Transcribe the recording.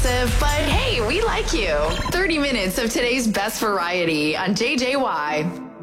gossip, but hey, we like you. 30 minutes of today's best variety on JJY.